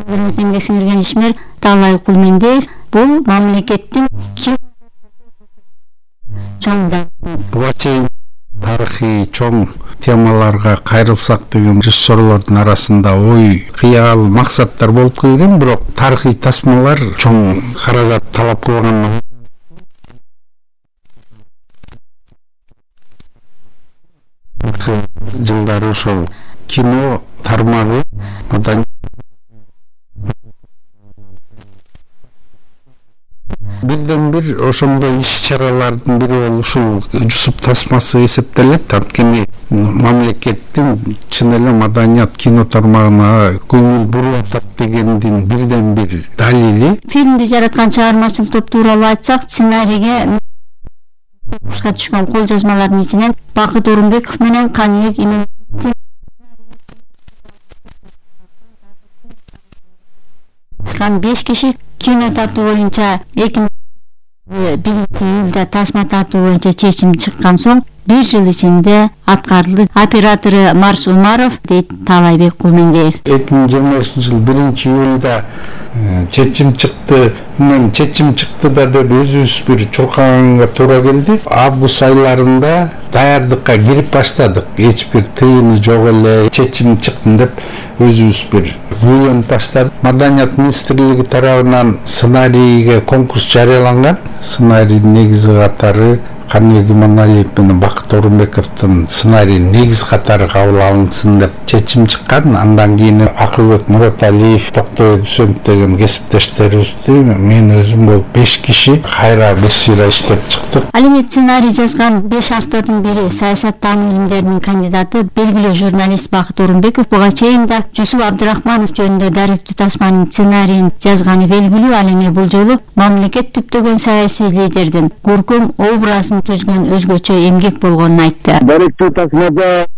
эмгек сиңирген ишмер Таалай Кулмендиев бул мамлекеттин чоң буга чейин тарыхый чоң темаларга кайрылсак деген режиссерлордун арасында ой, кыял, максаттар болуп келген, бирок тарыхый тасмалар чоң каражат талап кылган. Жылдары ошол кино тармагы бирден бир ошондой иш-чаралардын бири болуп ушул Жусуп тасмасы эсептелет. Анткени мамлекеттин чын эле маданият кино тармагына көңүл буруп атат дегендин бирден бир далили. Фильмди жараткан чыгармачыл топ тууралуу айтсак, сценарийге түшкөн кол жазмалардын ичинен Бакыт Орунбеков менен Каныбек Имамбетов 5 киши кино тартуу боюнча 2001-йылда тасма тартуу боюнча чечим чыккан соң 1 жыл ичинде аткарылды. Оператору Марс Умаров дейт Таалайбек Кулмендиев. 2020-жыл 1-июлда чечим чыкты. Мен чечим чыкты да деп өзүбүз бир чуркаганга туура келди. Август айларында даярдыкка кирип баштадык. Эч бир тыйыны жок эле. Чечим чыкты деп өзүбүз бир ойлонуп баштадык. Маданият министрлиги тарабынан сценарийге конкурс жарыяланган. Сценарийдин негизи катары Каныбек Иманалиев менен Бакыт Орунбековдун сценарийин негиз катары кабыл алынсын деп чечим чыккан. Андан кийин Акылбек Мураталиев, Токтобек Үсөнов деген кесиптештерибизди мен өзүм болуп 5 киши кайра бир сыйра иштеп чыктык. Ал эми сценарий жазган 5 автордун бири саясаттануу илимдеринин кандидаты белгилүү журналист Бакыт Орунбеков буга чейин да Жусуп Абдрахманов жөнүндө даректүү тасманын сценарийин жазганы белгилүү. Ал эми бул жолу мамлекет түптөгөн саясий лидердин көркөм образын түзгөн өзгөчө эмгек болгонун айтты. Даректүү тасмада